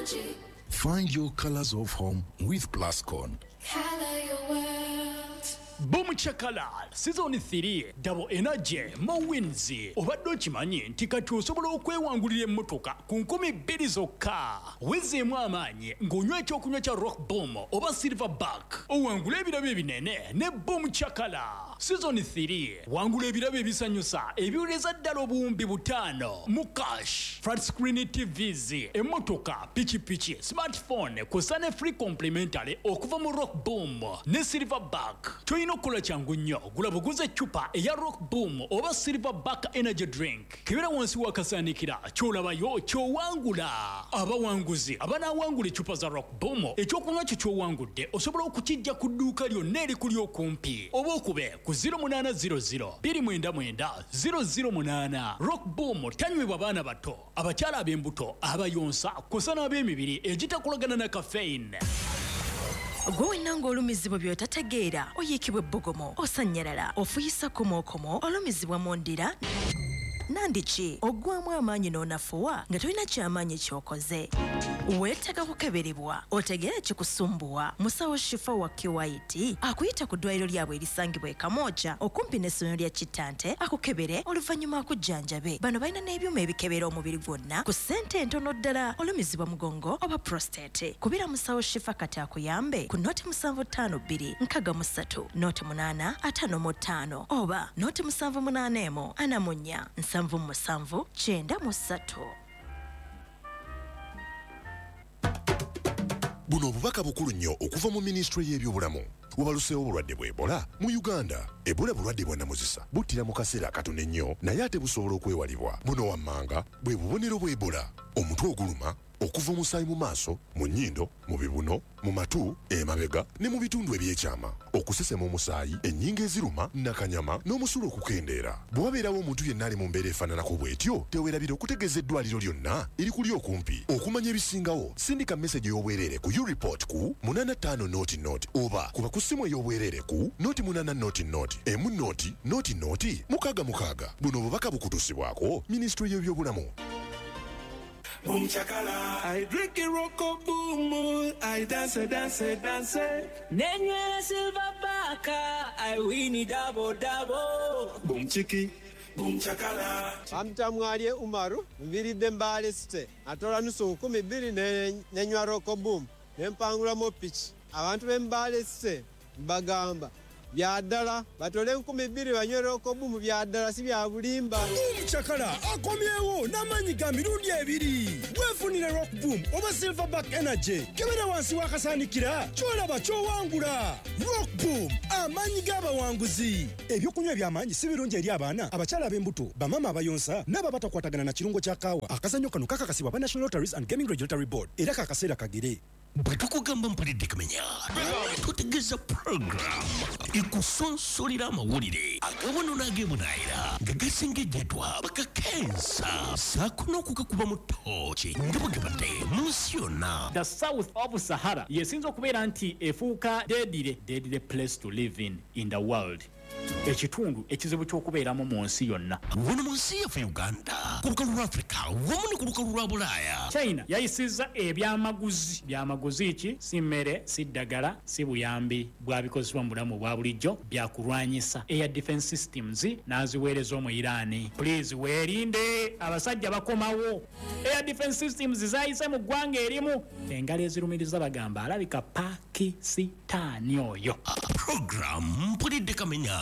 energy. Find your colors of home with Plascon. Color your world. Boom Chakala Season 3 Double Energy Mo Wins obadde okimanyi nti kati osobola okwewangulira emmotoka ku 2,000 zokka wezeemu amaanyi ng'onywa ekyokunywa kya Rock Boom oba Silverback owangula ebirabo ebinene ne Boom Chakala Season 3 wangula ebirabo ebisanyusa ebiwuleza ddala obuwumbi 5 mu cash flat screen TVs emmotoka pichipichi smartphone kusa ne free complimentary okuva mu Rock Boom ne Silverback Toyino kula changu nnyo gula buguze chupa eya Rock Boom oba Silverback energy drink kibera wansi wakasanikira kyolabayo kyowangula abawanguzi abanawangula chupa za Rock Boom ekyokunywa kyo kyowangudde osobola okukijja ku dduuka lyonna erikuli okumpi oba okube ku 0800 299 008 Rock Boom tanywebwa baana bato abakyala ab'embuto abayonsa kusana ab'emibiri egitakolagana na caffeine Gwe nango olumizibwa byotategeera oyikibwe bbogomo osanyalala ofuyisa komokomo olumizibwa mondira nandiki ogwamu amaanyi n'onafuwa nga tolina kyamaanyi kyokoze weetaaga kukeberebwa otegeera kikusumbuwa musawo shifa wa kiwaiti akuyita ku ddwaliro lyabwe erisangibwa e Kamooja okumpi n'essomero lya Kitante akukebere oluvannyuma akujjanjabe bano balina n'ebyuma ebikebera omubiri gwonna ku ssente entono ddala olumizibwa mugongo oba prostate kubira musawo shifa kati akuyambe ku noti 752 63 noti 855 oba noti 781 anamunya 773 Buno obubaka bukulu nnyo okuva mu Ministry y'ebyobulamu wabaluseewo obulwadde bwa Ebola mu Uganda. Ebola bulwadde bwa namuzisa buttira mu kaseera katono ennyo naye ate busobola okwewalibwa. Buno wammanga bwe bubonero bwa Ebola: omutwe oguluma, okuva omusaayi mu maaso, mu nnyindo, mu bibuno, mu matu, emabega ne mu bitundu ebyekyama, okusesema omusaayi, ennyingo eziruma, nakanyama n'omusula okukendeera. Bwe wabeerawo omuntu yenna ali mu mbeera efaananako bw'etyo teweerabira okutegeeza eddwaliro lyonna erikuli okumpi. Okumanya ebisingawo sindika message ey'obwereere ku U-Report ku 85 noti noti oba kuba ku ssimu ey'obwereere ku noti 8 noti noti emu noti noti noti mukaaga mukaaga. Buno obubaka bukutuusibwako Ministry y'ebyobulamu. Boom chakala, I drink a rock boom, I dance. Nenye Silverback, I win it double. Boom chiki, boom chakala. Amtamwalye Umaru, mviridde Mbale City. Atola nusu 12 nenywa rock boom. Nempangula mo pitch. Abantu b'Embale City bagamba byaddala batole 12 banywe rock boom byaddala si bya bulimba. Chakala akomyewo n'amanyi ga mirundi ebiri. Wefunire Rock Boom oba Silverback energy kebera wansi wakasanikira kyolaba kyowangula. Rock Boom amanyi g'abawanguzi. Ebyokunywa by'amanyi si birungi eri abaana abakyala ab'embuto bamama abayonsa n'ababatakwatagana na kirungo kya kaawa. Akazannyo kano kakakasibwa ba National Lotteries and Gaming Regulatory Board era kakaseera kagere. Bwetukugamba mpulidde kumenya tutegeeza program ekusonsolera amawulire agabono n'agemunaayira nga gasengejjedwa bakakensa saako n'okugakuba mu ttooki nga bwe gabadde mu nsi yonna. The south of Sahara yesinza okubeera nti efuuka deadly place to live in the world. Ekitundu ekizibu ky'okubeeramu mu nsi yonna. Wano mu nsi yaffe Uganda, ku lukalu lwa Africa, wamu ne ku lukalu lwa Bulaaya. China yayisizza ebyamaguzi. Byamaguzi ki? Si mmere, si ddagala, si buyambi bwabikozesebwa mu bulamu bwa bulijjo byakulwanyisa. Air defense systems n'aziweereza mu Iran. Please weerinde abasajja bakomawo. Air defense systems zaayise mu ggwanga erimu. Engalo ezirumiriza bagamba alabika Pakistan oyo. Program mpulidde kamenya.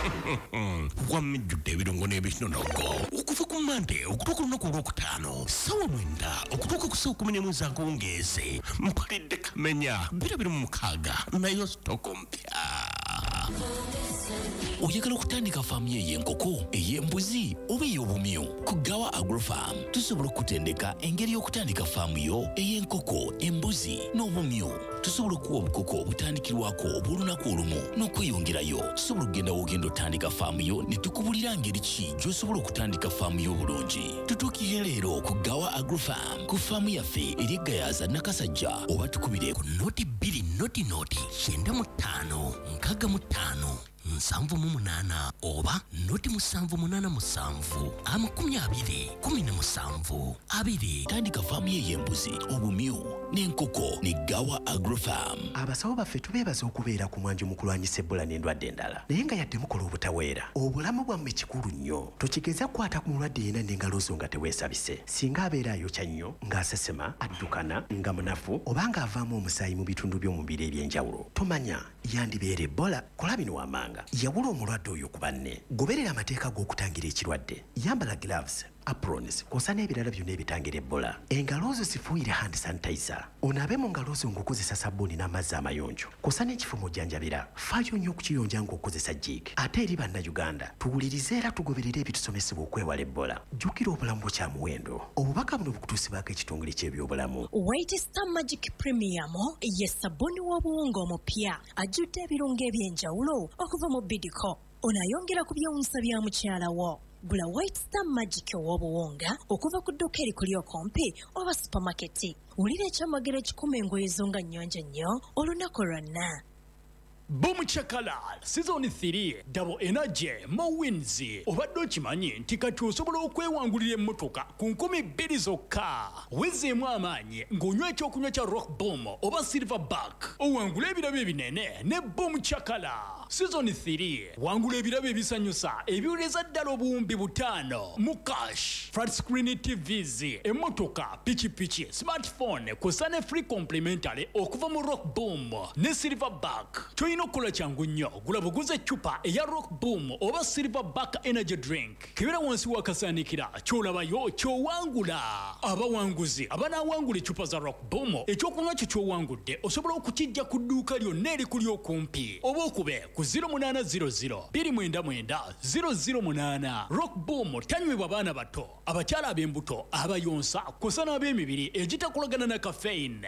Wamijjudde ebirungo n'ebinonogo okuva ku Monday okutuuka olunaku olwokutaano ssaawa 9 okutuuka ku ssaawa 11 akawungeezi. Mpulidde kamenya 26 nayo sitoko mpya. Oyagala okutandika faamu y'enkoko, ey'embuzi oba ey'obumyu? Ku Gawa Agrofarm tusobola okutendeka engeri y'okutandika faamu yo ey'enkoko, embuzi n'obumyu. Tusobola okuwa obukoko obutandikirwako obw'olunaku olumu n'okweyongerayo. Tusobola okugenda w'ogenda otandika faamu yo ne tukubulira ngeri ki gy'osobola okutandika faamu yo obulungi. Tutuukire leero ku Gawa Agrofarm ku faamu yaffe eri Gayaza Nakasajja oba tukubire ku noti 2 noti 95 65 788 oba noti 787 20 abiri. Tandika faamu y'embuzi, obumyu n'enkoko ne Gawa Agrofarm. Abasawo baffe tubeebaza okubeera ku mwanjo mu kulwanyisa Ebola n'endwadde endala. Naye nga yadde mukola obutaweera. Obulamu bwammwe kikulu nnyo. Tokigeza kwata ku mulwadde yenna n'engalo zo nga teweesabise. Singa abeera ayokya nnyo, ng'asesema, addukana, nga munafu, oba ng'avaamu omusaayi mu bitundu by'omubiri eby'enjawulo. Tomanya, yandibeera Ebola. Kola bino wammanga. Yawula omulwadde oyo ku banne. Goberera amateeka g'okutangira ekirwadde. Yambala gloves, aprons, kw'osa n'ebirala byonna ebitangira Ebola. Engalo zo zifuuyire hand sanitizer. Onaabe mu ngalo zo ng'okozesa sabbuuni n'amazzi amayonjo. Kw'osa n'ekifumo ojjanjabira. Faayo nnyo okukiyonja ng'okozesa jjiik. Ate eri bannayuganda, tuwulirize era tugoberere ebitusomesebwa okwewala Ebola. Jjukira obulamu bukya muwendo. Obubaka buno bukutuusibwako ekitongole ky'ebyobulamu. White Star Magic Premium ye sabbuuni w'obuwunga omupya ajjudde ebirungo eby'enjawulo okuva mu Bidco. Onayongera ku byewuunyisa bya mukyala wo. Gula White Star Magic ow'obuwunga okuva ku dduuka erikuli okumpi oba supermarket. Wulira ekyamagero ekikuma engoye zo nga nnyonjo nnyo olunaku lwonna. Boom Chakalal Season 3 Double Energy Mowins. Obadde okimanyi nti kati osobola okwewangulira emmotoka ku 2,000 zokka. Wezeemu amaanyi ng'onywa ekyokunywa kya Rock Boom oba Silverback. Owangula ebirabo ebinene ne Boom Chakala. Season 3 wangula ebirabo ebisanyusa ebiwuleza ddala obuwumbi 5 mu cash. Flat screen TVs, emmotoka, pichi, smartphone kw'ossa ne free complimentary okuva mu Rock Boom ne Silverback. Toyina okukola kyangu nnyo, gula buguze eccupa eya Rock Boom oba Silverback energy drink. Kebera wansi wakasaanikira ky'olabayo ky'owangula. Abawanguzi abanaawangula eccupa za Rock Boom ekyokunywa kyo ky'owangudde osobola okukijja ku dduuka lyonna erikuli okumpi oba okube ku 0800 299 008. Rock Boom tanywebwa baana bato, abakyala ab'embuto, abayonsa kw'ossa n'ab'emibiri egitakolagana na caffeine.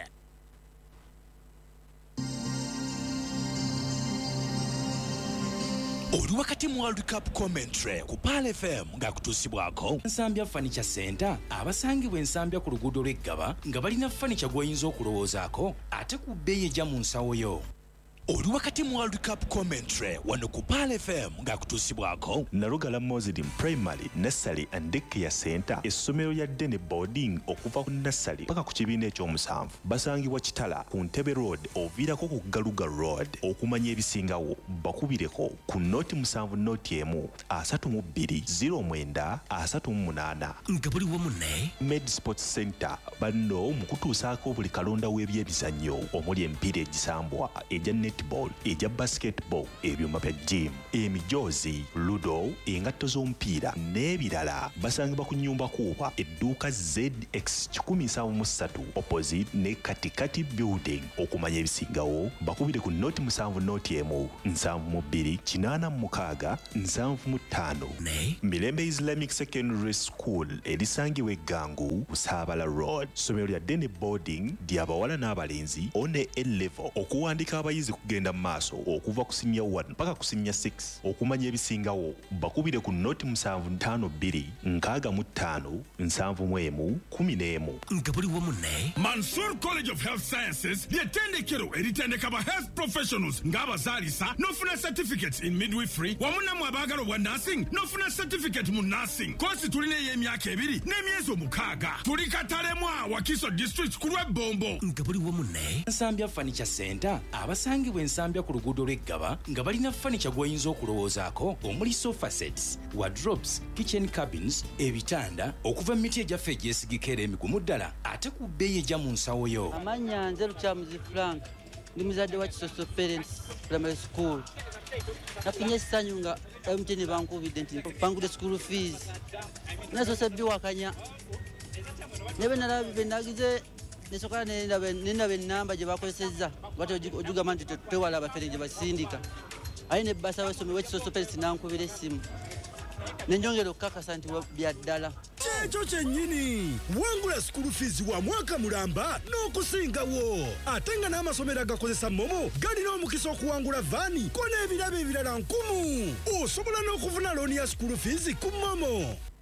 Oli wakati mu World Cup commentary ku Pal FM ng'akutuusibwako Nsambya Furniture Center abasangibwa Ensambya ku luguudo lw'Eggaba nga balina furniture gw'oyinza okulowoozaako ate ku bbeeyi ejja mu nsawo yo. Oli wakati mu World Cup commentary wano ku Pal FM ng'akutuusibwako Narugala Muslim Primary, Nursery and Daycare Center, essomero lya Dene Boarding okuva ku nursery paka ku kibiina ekyomusanvu. Basangibwa Kitala ku Ntebe Road oviirako ku Galuga Road. Okumanya ebisingawo bakubireko ku noti 7 noti 1 32 09 38. Nga buli wamu ne Med Sports Center banno mu kutuusaako buli kalonda w'ebyemizannyo omuli emipiira egisambwa ejja netball, eja basketball, ebyuma bya gym, emijoozi, ludo, engatto z'omupiira n'ebirala. Basangibwa ku Nnyumba Kuuba, edduuka ZX 173 opposite ne Katikati Building. Okumanya ebisingawo bakubire ku noti 7 noti 1 72 86 75 ne Mirembe Islamic Secondary School erisangibwa Eggangu Busaabala Road. Somero lya Dene Boarding ly'abawala n'abalenzi one A-level. Okuwandika abayizi kugenda maaso okuva ku senior 1 mpaka ku senior 6. Okumanya ebisingawo bakubire ku noti 752 65 71 11. Nga buli wamu ne Mansour College of Health Sciences ly'ettendekero eritendeka ba health professionals ng'abazaalisa n'ofuna certificates in midwifery wamu namwe abaagala obwa nursing n'ofuna certificate mu nursing. Kosi tulina ey'emyaka 2 n'emyezi 6. Tuli Katalemwa Wakiso District ku lw'Ebombo. nga buli wamu ne Nsambya Furniture Center abasangibwa Ensambya ku luguudo lw'Eggaba nga balina furniture gw'oyinza okulowoozaako omuli sofa sets, wardrobes, kitchen cabins, ebitanda okuva mu miti egyaffe egyesigika era emigumu ddala ate ku bbeeyi ejja mu nsawo yo. Amanya nze Lukyamuzi Frank ndi muzadde wa Kisoso Parents Primary School. Nafunye essanyu nga MTN bankubidde nti bangudde school fees. Nasoose biwakanya. Nebe nagize nesoka nenda benamba gye bakozesezza bati ojugamba nti twewala abafere gye basindika. Ayi ne basa wesomi w'Ekisoso Parents nankubira essimu. Nenjongera okukakasa nti bya ddala. Ekyo kyennyini wangula school fees wa mwaka mulamba n'okusingawo. Ate nga n'amasomero agakozesa momo galina omukisa okuwangula vaani ko n'ebirabo ebirala 1000. Osobola n'okufuna looni ya school fees ku momo.